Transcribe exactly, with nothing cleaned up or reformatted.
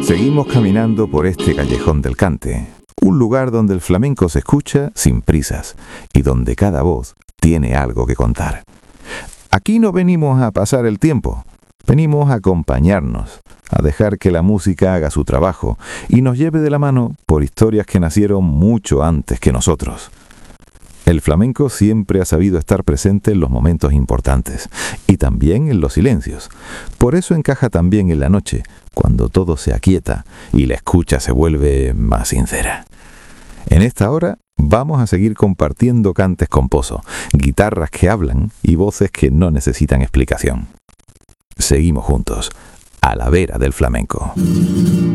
Seguimos caminando por este callejón del cante, un lugar donde el flamenco se escucha sin prisas y donde cada voz tiene algo que contar. Aquí no venimos a pasar el tiempo, venimos a acompañarnos, a dejar que la música haga su trabajo y nos lleve de la mano por historias que nacieron mucho antes que nosotros. El flamenco siempre ha sabido estar presente en los momentos importantes y también en los silencios. Por eso encaja también en la noche, cuando todo se aquieta y la escucha se vuelve más sincera. En esta hora vamos a seguir compartiendo cantes con pozo, guitarras que hablan y voces que no necesitan explicación. Seguimos juntos, a la vera del flamenco.